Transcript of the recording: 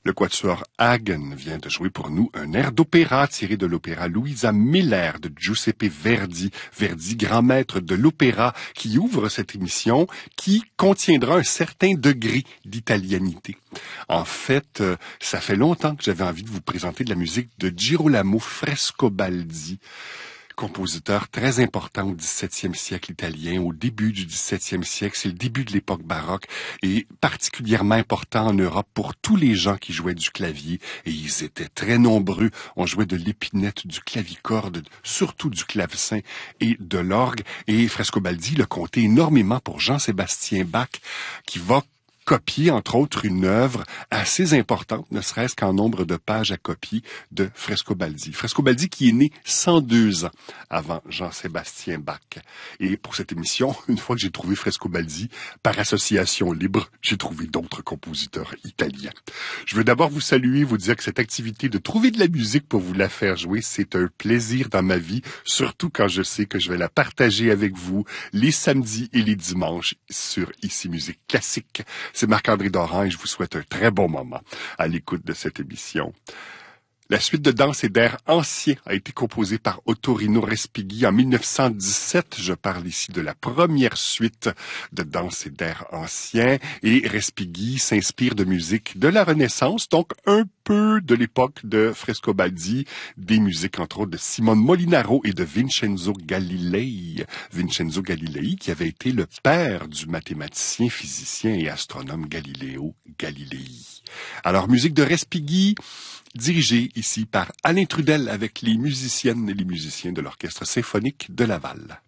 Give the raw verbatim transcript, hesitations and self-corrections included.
Le quatuor Hagen vient de jouer pour nous un air d'opéra tiré de l'opéra Luisa Miller de Giuseppe Verdi. Verdi, grand maître de l'opéra, qui ouvre cette émission, qui contiendra un certain degré d'italianité. En fait, euh, ça fait longtemps que j'avais envie de vous présenter de la musique de Girolamo Frescobaldi, compositeur très important au dix-septième siècle italien, au début du dix-septième siècle. C'est le début de l'époque baroque et particulièrement important en Europe pour tous les gens qui jouaient du clavier. Et ils étaient très nombreux. On jouait de l'épinette, du clavicorde, surtout du clavecin et de l'orgue. Et Frescobaldi le comptait énormément pour Jean-Sébastien Bach, qui va copier, entre autres, une œuvre assez importante, ne serait-ce qu'en nombre de pages à copier, de Frescobaldi. Frescobaldi qui est né cent deux ans avant Jean-Sébastien Bach. Et pour cette émission, une fois que j'ai trouvé Frescobaldi, par association libre, j'ai trouvé d'autres compositeurs italiens. Je veux d'abord vous saluer, vous dire que cette activité de trouver de la musique pour vous la faire jouer, c'est un plaisir dans ma vie, surtout quand je sais que je vais la partager avec vous les samedis et les dimanches sur Ici Musique Classique. C'est Marc-André Doran et je vous souhaite un très bon moment à l'écoute de cette émission. La suite de Danse et d'air ancien a été composée par Ottorino Respighi en mille neuf cent dix-sept. Je parle ici de la première suite de Danse et d'air ancien. Et Respighi s'inspire de musique de la Renaissance, donc un peu de l'époque de Frescobaldi, des musiques entre autres de Simone Molinaro et de Vincenzo Galilei. Vincenzo Galilei qui avait été le père du mathématicien, physicien et astronome Galileo Galilei. Alors, musique de Respighi, dirigée ici par Alain Trudel avec les musiciennes et les musiciens de l'Orchestre symphonique de Laval.